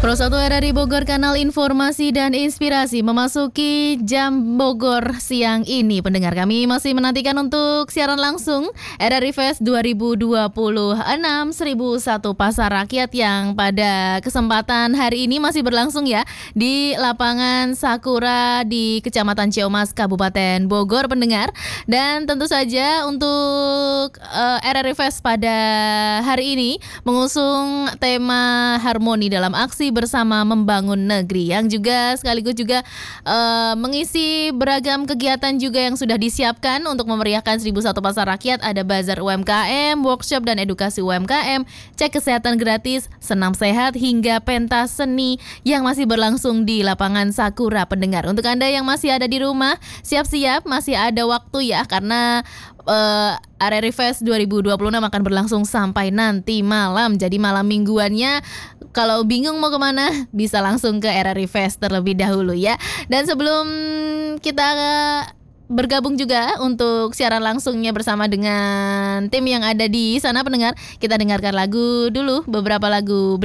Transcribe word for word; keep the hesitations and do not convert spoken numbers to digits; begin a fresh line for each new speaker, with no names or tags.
Pro satu R R I Bogor, kanal informasi dan inspirasi, memasuki jam Bogor siang ini. Pendengar kami masih menantikan untuk siaran langsung R R I Fest dua ribu dua puluh enam seribu satu Pasar Rakyat yang pada kesempatan hari ini masih berlangsung ya di lapangan Sakura di Kecamatan Ciamas, Kabupaten Bogor, pendengar. Dan tentu saja untuk uh, R R I Fest pada hari ini mengusung tema harmoni dalam aksi bersama membangun negeri, yang juga sekaligus juga uh, mengisi beragam kegiatan juga yang sudah disiapkan untuk memeriahkan seribu satu Pasar Rakyat. Ada bazar U M K M, workshop dan edukasi U M K M, cek kesehatan gratis, senam sehat, hingga pentas seni yang masih berlangsung di lapangan Sakura, pendengar. Untuk Anda yang masih ada di rumah, siap-siap, masih ada waktu ya, karena Uh, R R I Fest dua ribu dua puluh enam akan berlangsung sampai nanti malam. Jadi malam mingguannya kalau bingung mau kemana, bisa langsung ke R R I Fest terlebih dahulu ya. Dan sebelum kita bergabung juga untuk siaran langsungnya bersama dengan tim yang ada di sana, pendengar, kita dengarkan lagu dulu, beberapa lagu